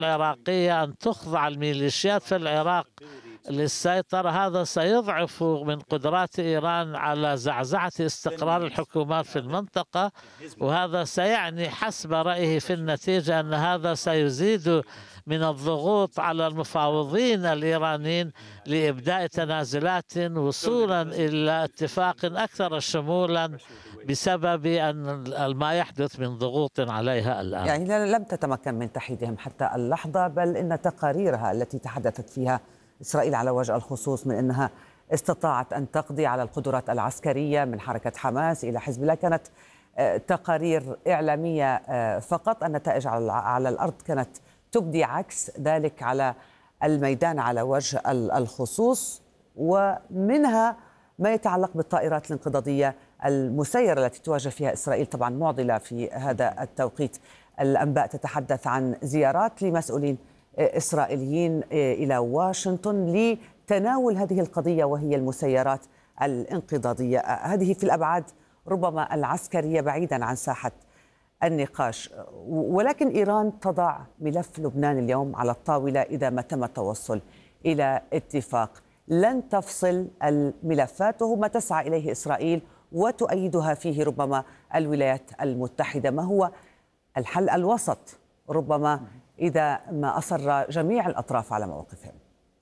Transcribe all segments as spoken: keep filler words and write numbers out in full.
العراقية أن تخضع الميليشيات في العراق للسيطرة، هذا سيضعف من قدرات إيران على زعزعة استقرار الحكومات في المنطقة، وهذا سيعني حسب رأيه في النتيجة أن هذا سيزيد من الضغوط على المفاوضين الإيرانيين لإبداء تنازلات وصولا إلى اتفاق أكثر شمولا بسبب أن ما يحدث من ضغوط عليها الآن. يعني لم تتمكن من تحييدهم حتى اللحظة، بل إن تقاريرها التي تحدثت فيها إسرائيل على وجه الخصوص من أنها استطاعت أن تقضي على القدرات العسكرية من حركة حماس إلى حزب الله كانت تقارير إعلامية فقط. النتائج على الأرض كانت تبدي عكس ذلك على الميدان على وجه الخصوص، ومنها ما يتعلق بالطائرات الانقضاضية المسيرة التي تواجه فيها إسرائيل، طبعا معضلة في هذا التوقيت. الأنباء تتحدث عن زيارات لمسؤولين إسرائيليين إلى واشنطن لتناول هذه القضية وهي المسيرات الانقضاضية. هذه في الأبعاد ربما العسكرية بعيدا عن ساحة النقاش، ولكن إيران تضع ملف لبنان اليوم على الطاولة إذا ما تم التوصل إلى اتفاق. لن تفصل الملفات وهو ما تسعى إليه إسرائيل وتؤيدها فيه ربما الولايات المتحدة. ما هو الحل الوسط ربما إذا ما أصر جميع الأطراف على مواقفهم؟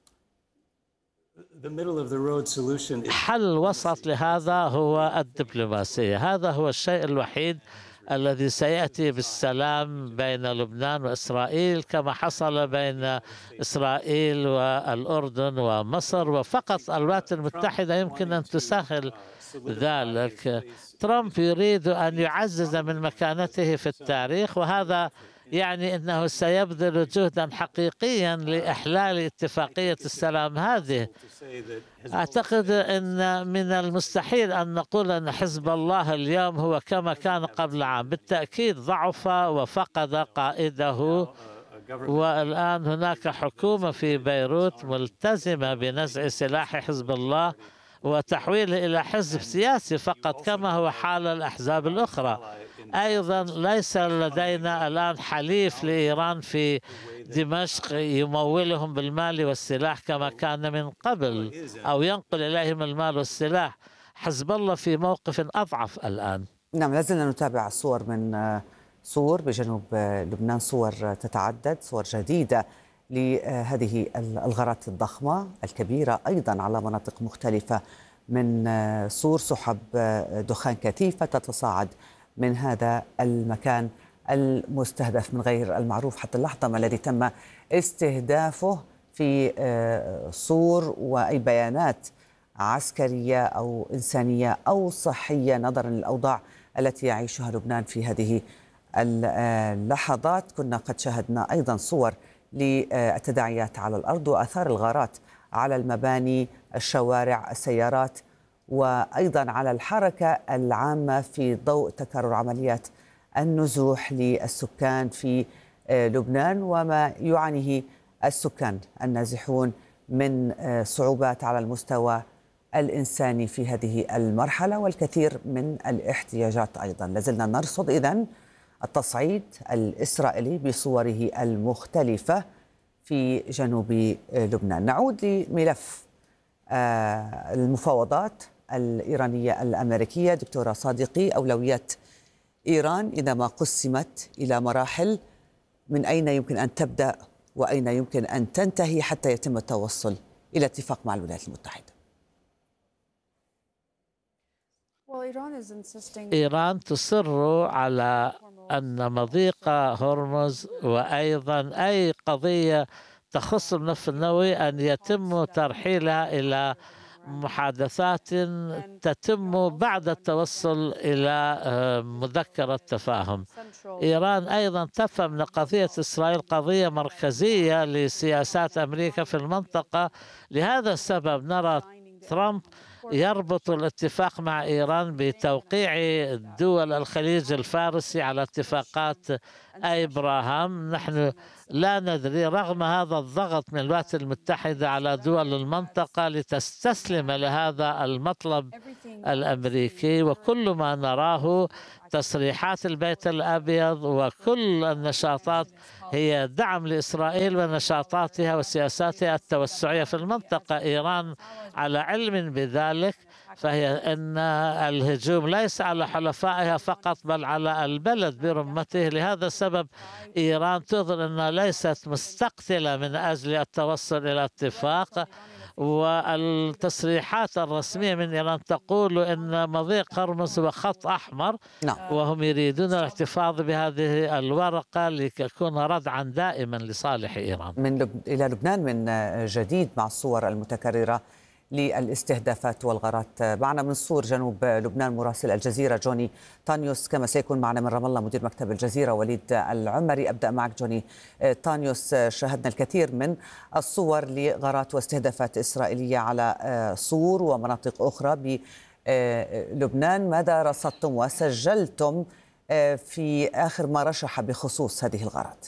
حل الوسط لهذا هو الدبلوماسية، هذا هو الشيء الوحيد الذي سيأتي بالسلام بين لبنان وإسرائيل كما حصل بين إسرائيل والأردن ومصر، وفقط الولايات المتحدة يمكن أن تسهل ذلك. ترامب يريد أن يعزز من مكانته في التاريخ، وهذا يعني أنه سيبذل جهدا حقيقيا لإحلال اتفاقية السلام هذه. أعتقد أن من المستحيل أن نقول أن حزب الله اليوم هو كما كان قبل عام، بالتأكيد ضعف وفقد قائده، والآن هناك حكومة في بيروت ملتزمة بنزع سلاح حزب الله وتحويله إلى حزب سياسي فقط كما هو حال الأحزاب الأخرى. أيضا ليس لدينا الآن حليف لإيران في دمشق يمولهم بالمال والسلاح كما كان من قبل أو ينقل إليهم المال والسلاح. حزب الله في موقف أضعف الآن. نعم، لازلنا نتابع الصور من صور بجنوب لبنان، صور تتعدد، صور جديدة لهذه الغارات الضخمة الكبيرة أيضا على مناطق مختلفة، من صور سحب دخان كثيفة تتصاعد من هذا المكان المستهدف من غير المعروف حتى اللحظة ما الذي تم استهدافه في صور وأي بيانات عسكرية أو إنسانية أو صحية نظرا للأوضاع التي يعيشها لبنان في هذه اللحظات. كنا قد شاهدنا أيضا صور للتداعيات على الأرض وآثار الغارات على المباني، الشوارع، السيارات، وأيضا على الحركة العامة في ضوء تكرر عمليات النزوح للسكان في لبنان وما يعانيه السكان النازحون من صعوبات على المستوى الإنساني في هذه المرحلة والكثير من الاحتياجات. أيضا لازلنا نرصد إذن التصعيد الإسرائيلي بصوره المختلفة في جنوب لبنان. نعود لملف المفاوضات الإيرانية الأمريكية. دكتورة صادقي، أولويات إيران إذا ما قسمت إلى مراحل، من أين يمكن أن تبدأ وأين يمكن أن تنتهي حتى يتم التوصل إلى اتفاق مع الولايات المتحدة؟ إيران تصر على أن مضيق هرمز وأيضا أي قضية تخص الملف النووي أن يتم ترحيلها إلى محادثات تتم بعد التوصل إلى مذكرة تفاهم. إيران أيضا تفهم أن قضية إسرائيل قضية مركزية لسياسات أمريكا في المنطقة. لهذا السبب نرى ترامب يربط الاتفاق مع إيران بتوقيع دول الخليج الفارسي على اتفاقات أبراهام. نحن لا ندري رغم هذا الضغط من الولايات المتحدة على دول المنطقة لتستسلم لهذا المطلب الأمريكي، وكل ما نراه تصريحات البيت الأبيض وكل النشاطات هي دعم لإسرائيل ونشاطاتها وسياساتها التوسعية في المنطقة. إيران على علم بذلك، فهي أن الهجوم ليس على حلفائها فقط بل على البلد برمته. لهذا السبب إيران تظهر أنها ليست مستقتلة من أجل التوصل إلى اتفاق، والتصريحات الرسمية من إيران تقول أن مضيق هرمز هو خط أحمر، نعم. وهم يريدون الاحتفاظ بهذه الورقة لتكون ردعا دائما لصالح إيران. من لب... إلى لبنان من جديد مع الصور المتكررة للاستهدافات والغارات. معنا من صور جنوب لبنان مراسل الجزيرة جوني تانيوس، كما سيكون معنا من رام الله مدير مكتب الجزيرة وليد العمري. أبدأ معك جوني تانيوس. شاهدنا الكثير من الصور لغارات واستهدافات إسرائيلية على صور ومناطق أخرى بلبنان. ماذا رصدتم وسجلتم في آخر ما رشح بخصوص هذه الغارات؟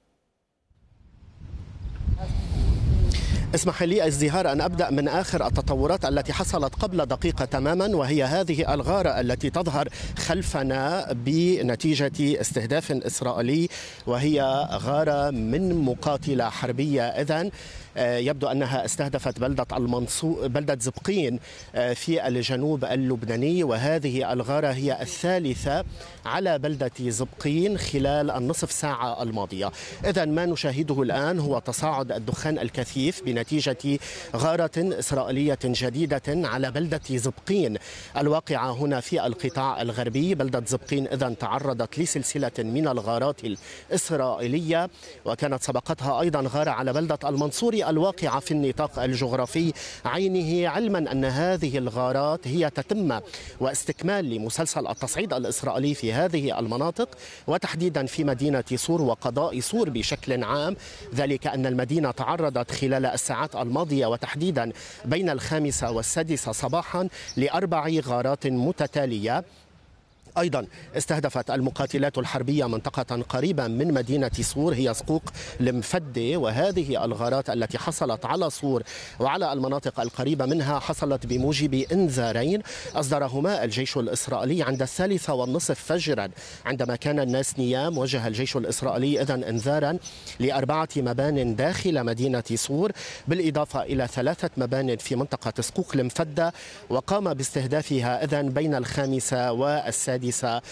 اسمح لي ازدهار أن أبدأ من آخر التطورات التي حصلت قبل دقيقة تماما، وهي هذه الغارة التي تظهر خلفنا بنتيجة استهداف إسرائيلي، وهي غارة من مقاتلة حربية. إذن يبدو أنها استهدفت بلدة المنصور بلدة زبقين في الجنوب اللبناني، وهذه الغارة هي الثالثة على بلدة زبقين خلال النصف ساعة الماضية. إذن ما نشاهده الآن هو تصاعد الدخان الكثيف بنتيجة غارة إسرائيلية جديدة على بلدة زبقين الواقعة هنا في القطاع الغربي. بلدة زبقين إذن تعرضت لسلسلة من الغارات الإسرائيلية، وكانت سبقتها أيضا غارة على بلدة المنصور الواقعة في النطاق الجغرافي عينه، علما أن هذه الغارات هي تتمة واستكمال لمسلسل التصعيد الإسرائيلي في هذه المناطق، وتحديدا في مدينة صور وقضاء صور بشكل عام. ذلك أن المدينة تعرضت خلال الساعات الماضية وتحديدا بين الخامسة والسادسة صباحا لأربع غارات متتالية. أيضا استهدفت المقاتلات الحربية منطقة قريبة من مدينة صور هي سقوق المفدة، وهذه الغارات التي حصلت على صور وعلى المناطق القريبة منها حصلت بموجب إنذارين أصدرهما الجيش الإسرائيلي عند الثالثة والنصف فجرا. عندما كان الناس نيام وجه الجيش الإسرائيلي إذن إنذارا لأربعة مبان داخل مدينة صور، بالإضافة إلى ثلاثة مبان في منطقة سقوق المفدة، وقام باستهدافها إذن بين الخامسة والسادسة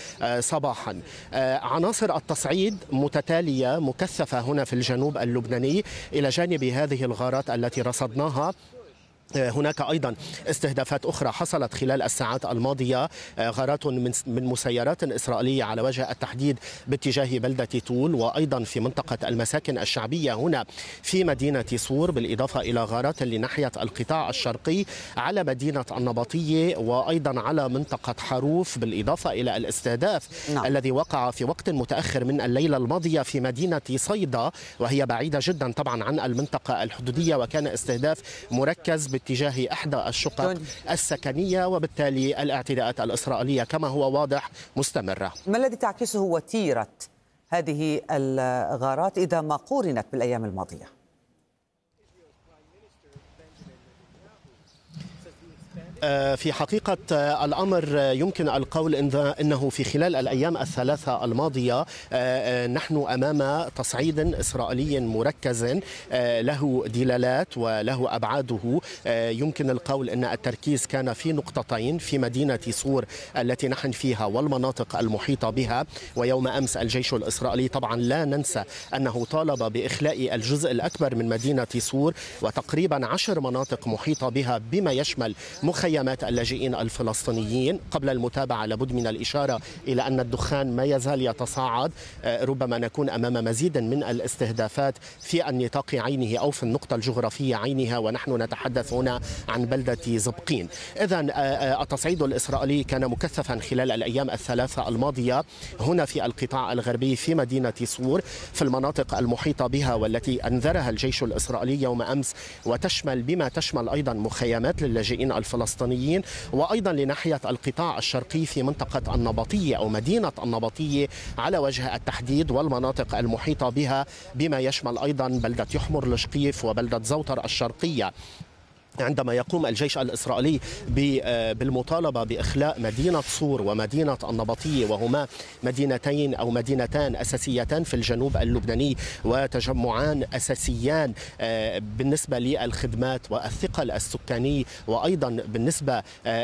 صباحا. عناصر التصعيد متتالية مكثفة هنا في الجنوب اللبناني إلى جانب هذه الغارات التي رصدناها. هناك أيضا استهدافات أخرى حصلت خلال الساعات الماضية، غارات من مسيرات إسرائيلية على وجه التحديد باتجاه بلدة طول، وأيضا في منطقة المساكن الشعبية هنا في مدينة صور، بالإضافة إلى غارات لناحية القطاع الشرقي على مدينة النبطية وأيضا على منطقة حروف، بالإضافة إلى الاستهداف نعم. الذي وقع في وقت متأخر من الليلة الماضية في مدينة صيدا، وهي بعيدة جدا طبعا عن المنطقة الحدودية، وكان استهداف مركز باتجاه إحدى الشقق السكنية، وبالتالي الاعتداءات الإسرائيلية كما هو واضح مستمرة. ما الذي تعكسه وتيرة هذه الغارات إذا ما قورنت بالأيام الماضية؟ في حقيقة الأمر يمكن القول إنه في خلال الأيام الثلاثة الماضية نحن أمام تصعيد إسرائيلي مركز له دلالات وله أبعاده. يمكن القول أن التركيز كان في نقطتين في مدينة صور التي نحن فيها والمناطق المحيطة بها. ويوم أمس الجيش الإسرائيلي طبعا لا ننسى أنه طالب بإخلاء الجزء الأكبر من مدينة صور وتقريبا عشر مناطق محيطة بها بما يشمل مخيمات اللاجئين الفلسطينيين. قبل المتابعة لابد من الإشارة إلى أن الدخان ما يزال يتصاعد، ربما نكون أمام مزيد من الاستهدافات في النطاق عينه أو في النقطة الجغرافية عينها، ونحن نتحدث هنا عن بلدة زبقين. إذن التصعيد الإسرائيلي كان مكثفا خلال الأيام الثلاثة الماضية هنا في القطاع الغربي في مدينة صور في المناطق المحيطة بها والتي أنذرها الجيش الإسرائيلي يوم أمس، وتشمل بما تشمل أيضا مخيمات للاجئين الفلسطينيين، وأيضا لناحية القطاع الشرقي في منطقة النبطية أو مدينة النبطية على وجه التحديد والمناطق المحيطة بها بما يشمل أيضا بلدة يحمر الشقيف وبلدة زوتر الشرقية. عندما يقوم الجيش الإسرائيلي بالمطالبة بإخلاء مدينة صور ومدينة النبطية، وهما مدينتين أو مدينتان أساسيتان في الجنوب اللبناني وتجمعان أساسيان بالنسبة للخدمات والثقل السكاني، وأيضا بالنسبة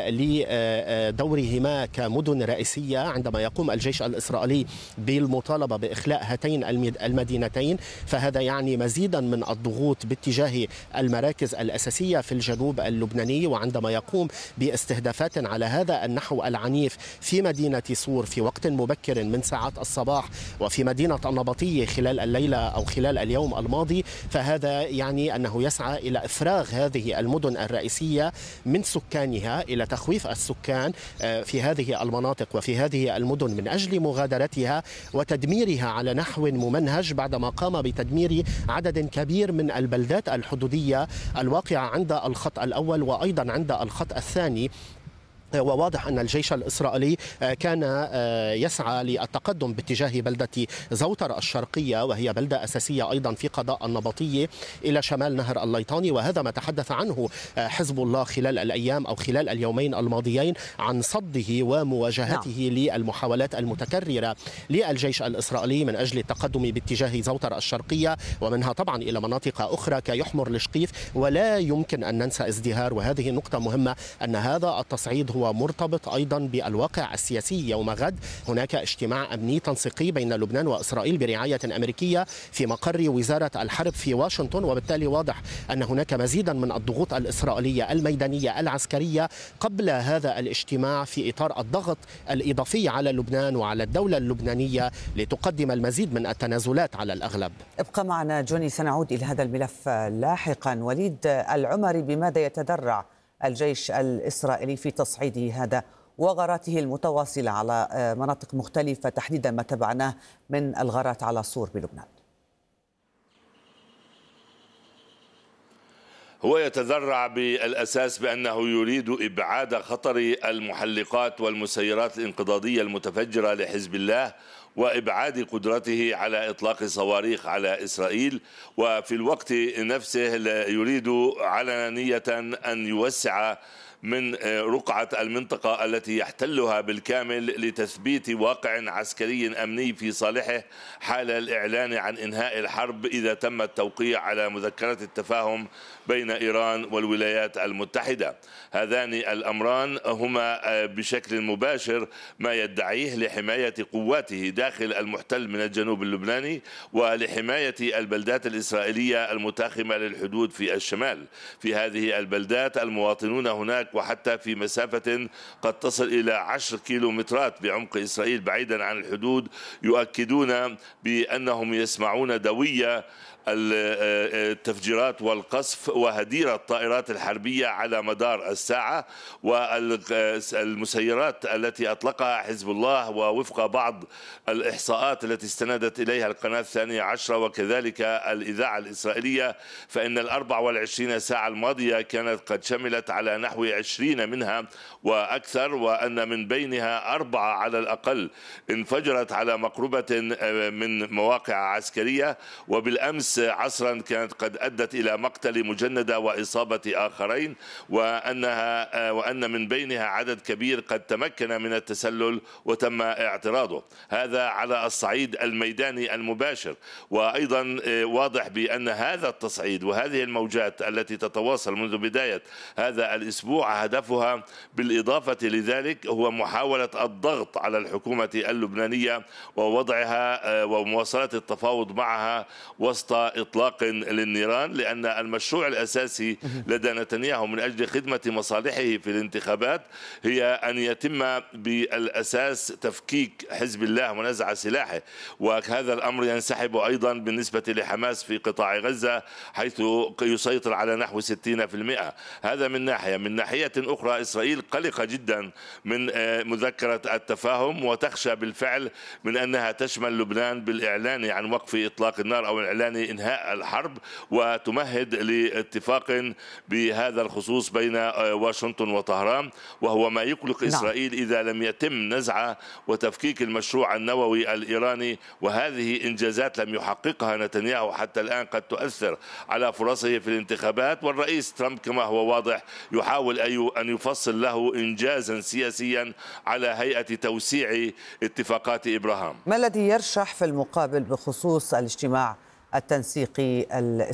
لدورهما كمدن رئيسية. عندما يقوم الجيش الإسرائيلي بالمطالبة بإخلاء هاتين المدينتين فهذا يعني مزيدا من الضغوط باتجاه المراكز الأساسية في الجنوب اللبناني. وعندما يقوم باستهدافات على هذا النحو العنيف في مدينة صور في وقت مبكر من ساعات الصباح وفي مدينة النبطية خلال الليلة أو خلال اليوم الماضي، فهذا يعني أنه يسعى إلى إفراغ هذه المدن الرئيسية من سكانها، إلى تخويف السكان في هذه المناطق وفي هذه المدن من أجل مغادرتها وتدميرها على نحو ممنهج، بعدما قام بتدمير عدد كبير من البلدات الحدودية الواقعة عند الخط الأول وأيضا عند الخط الثاني. وواضح أن الجيش الإسرائيلي كان يسعى للتقدم باتجاه بلدة زوتر الشرقية، وهي بلدة أساسية أيضا في قضاء النبطية، إلى شمال نهر الليطاني. وهذا ما تحدث عنه حزب الله خلال الأيام أو خلال اليومين الماضيين عن صده ومواجهته نعم. للمحاولات المتكررة للجيش الإسرائيلي من أجل التقدم باتجاه زوتر الشرقية، ومنها طبعا إلى مناطق أخرى كيحمر الشقيف. ولا يمكن أن ننسى ازدهار، وهذه نقطة مهمة، أن هذا التصعيد هو مرتبط أيضا بالواقع السياسي. يوم غد هناك اجتماع أمني تنسيقي بين لبنان وإسرائيل برعاية أمريكية في مقر وزارة الحرب في واشنطن، وبالتالي واضح أن هناك مزيدا من الضغوط الإسرائيلية الميدانية العسكرية قبل هذا الاجتماع في إطار الضغط الإضافي على لبنان وعلى الدولة اللبنانية لتقدم المزيد من التنازلات على الأغلب. ابقى معنا جوني، سنعود إلى هذا الملف لاحقا. وليد العمري، بماذا يتذرع الجيش الإسرائيلي في تصعيده هذا وغاراته المتواصلة على مناطق مختلفة، تحديدا ما تبعناه من الغارات على صور بلبنان؟ هو يتذرع بالأساس بأنه يريد إبعاد خطر المحلقات والمسيرات الانقضاضية المتفجرة لحزب الله وإبعاد قدرته على إطلاق صواريخ على إسرائيل، وفي الوقت نفسه يريد علنية أن يوسع من رقعة المنطقة التي يحتلها بالكامل لتثبيت واقع عسكري أمني في صالحه حال الإعلان عن إنهاء الحرب إذا تم التوقيع على مذكرة التفاهم بين إيران والولايات المتحدة. هذان الأمران هما بشكل مباشر ما يدعيه لحماية قواته داخل المحتل من الجنوب اللبناني ولحماية البلدات الإسرائيلية المتاخمة للحدود في الشمال. في هذه البلدات المواطنون هناك وحتى في مسافة قد تصل إلى عشر كيلومترات بعمق إسرائيل بعيدا عن الحدود يؤكدون بأنهم يسمعون دوية التفجيرات والقصف وهدير الطائرات الحربية على مدار الساعة والمسيرات التي أطلقها حزب الله. ووفق بعض الإحصاءات التي استندت إليها القناة الثانية عشرة وكذلك الإذاعة الإسرائيلية، فإن الأربع والعشرين ساعة الماضية كانت قد شملت على نحو عشرين منها وأكثر، وأن من بينها أربعة على الأقل انفجرت على مقربة من مواقع عسكرية، وبالأمس عصرا كانت قد أدت إلى مقتل مجندة وإصابة آخرين، وأنها وأن من بينها عدد كبير قد تمكن من التسلل وتم اعتراضه. هذا على الصعيد الميداني المباشر. وأيضا واضح بأن هذا التصعيد وهذه الموجات التي تتواصل منذ بداية هذا الأسبوع هدفها بالإضافة لذلك هو محاولة الضغط على الحكومة اللبنانية ووضعها ومواصلة التفاوض معها وسط إطلاق للنيران، لأن المشروع الأساسي لدى نتنياهو من أجل خدمة مصالحه في الانتخابات هي أن يتم بالأساس تفكيك حزب الله ونزع سلاحه، وهذا الأمر ينسحب أيضا بالنسبة لحماس في قطاع غزة حيث يسيطر على نحو ستين بالمئة. هذا من ناحية. من ناحية أخرى إسرائيل قلقة جدا من مذكرة التفاهم وتخشى بالفعل من أنها تشمل لبنان بالإعلان عن وقف إطلاق النار أو الإعلان لإنهاء الحرب وتمهد لاتفاق بهذا الخصوص بين واشنطن وطهران، وهو ما يقلق إسرائيل إذا لم يتم نزع وتفكيك المشروع النووي الإيراني. وهذه إنجازات لم يحققها نتنياهو حتى الآن، قد تؤثر على فرصه في الانتخابات. والرئيس ترامب كما هو واضح يحاول أن يفصل له إنجازا سياسيا على هيئة توسيع اتفاقات إبراهام. ما الذي يرشح في المقابل بخصوص الاجتماع التنسيقي